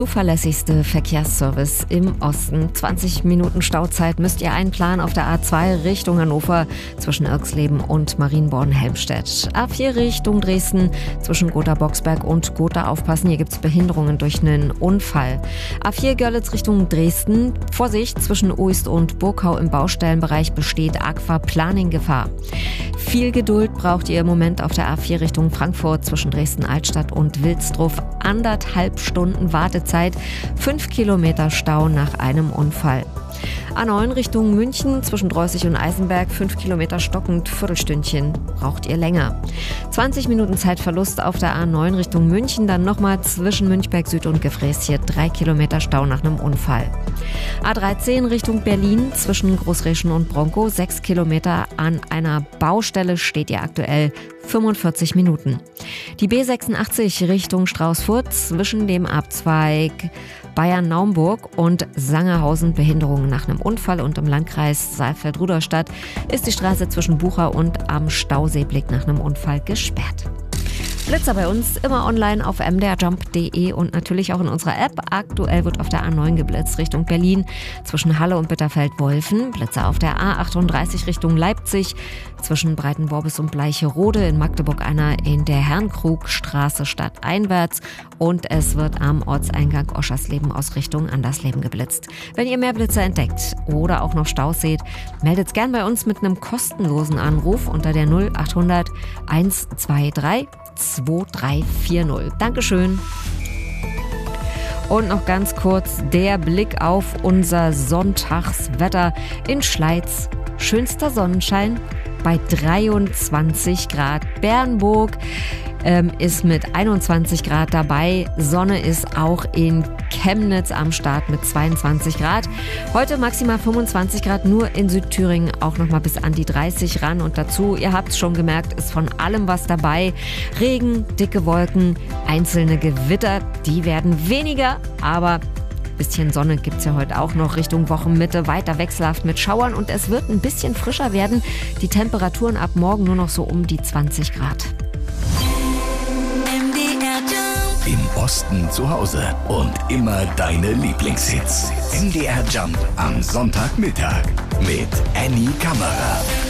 Zuverlässigste Verkehrsservice im Osten. 20 Minuten Stauzeit müsst ihr einplanen auf der A2 Richtung Hannover zwischen Irxleben und Marienborn-Helmstedt. A4 Richtung Dresden zwischen Gotha-Boxberg und Gotha aufpassen, hier gibt es Behinderungen durch einen Unfall. A4 Görlitz Richtung Dresden, Vorsicht, zwischen Uist und Burgau im Baustellenbereich besteht Aquaplaning-Gefahr. Viel Geduld braucht ihr im Moment auf der A4 Richtung Frankfurt zwischen Dresden-Altstadt und Wilsdruff. 1,5 Stunden Wartezeit, 5 Kilometer Stau nach einem Unfall. A9 Richtung München zwischen Dreußig und Eisenberg, 5 Kilometer stockend, Viertelstündchen braucht ihr länger. 20 Minuten Zeitverlust auf der A9 Richtung München, dann nochmal zwischen Münchberg Süd und Gefräß hier 3 Kilometer Stau nach einem Unfall. A13 Richtung Berlin zwischen Großreschen und Bronkow, 6 Kilometer an einer Baustelle steht ihr aktuell 45 Minuten. Die B86 Richtung Straußfurt zwischen dem Abzweig Bayern-Naumburg und Sangerhausen, Behinderungen nach einem Unfall, und im Landkreis Saalfeld-Rudolstadt ist die Straße zwischen Bucha und am Stauseeblick nach einem Unfall gesperrt. Blitzer bei uns immer online auf mdrjump.de und natürlich auch in unserer App. Aktuell wird auf der A9 geblitzt Richtung Berlin zwischen Halle und Bitterfeld-Wolfen. Blitzer auf der A38 Richtung Leipzig zwischen Breitenworbis und Bleicherode. In Magdeburg einer in der Herrnkrugstraße stadteinwärts. Und es wird am Ortseingang Oschersleben aus Richtung Andersleben geblitzt. Wenn ihr mehr Blitzer entdeckt oder auch noch Staus seht, meldet gern bei uns mit einem kostenlosen Anruf unter der 0800 123 2340. Dankeschön. Und noch ganz kurz der Blick auf unser Sonntagswetter in Schleiz. Schönster Sonnenschein bei 23 Grad. Bernburg ist mit 21 Grad dabei. Sonne ist auch in Chemnitz am Start mit 22 Grad. Heute maximal 25 Grad, nur in Südthüringen auch nochmal bis an die 30 ran. Und dazu, ihr habt es schon gemerkt, ist von allem was dabei. Regen, dicke Wolken, einzelne Gewitter, die werden weniger, aber bisschen Sonne gibt es ja heute auch noch Richtung Wochenmitte, weiter wechselhaft mit Schauern, und es wird ein bisschen frischer werden. Die Temperaturen ab morgen nur noch so um die 20 Grad. Im Osten zu Hause und immer deine Lieblingshits. MDR Jump am Sonntagmittag mit Annie Kammerer.